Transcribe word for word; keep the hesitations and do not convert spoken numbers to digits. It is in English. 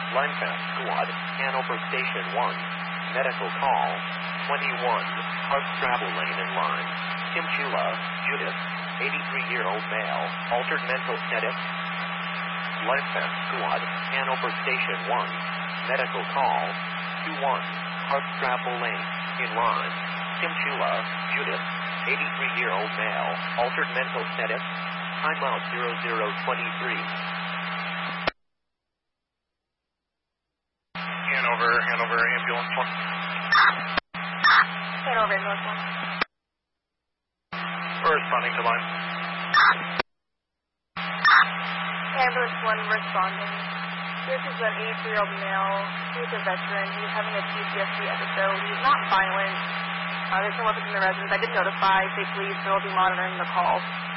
Linefast Squad, Hanover Station one. Medical call. twenty-one. Park Travel Lane in line. Kim Chula, Judith, eighty-three-year-old male, altered mental status. Linefast Squad, Hanover Station one. Medical call. two one. Park Travel Lane in line. Kim Chula, Judith, eighty-three-year-old male, altered mental status. Timeout zero zero twenty-three. Hanover, Hanover, ambulance one. Hanover, ambulance one. We're responding to line. Ambulance one responding. This is an eighty-three-year-old male. He's a veteran. He's having a P T S D episode. He's not violent. Uh, there's no weapons in the residence. I did notify. Say please, so we'll be monitoring the call.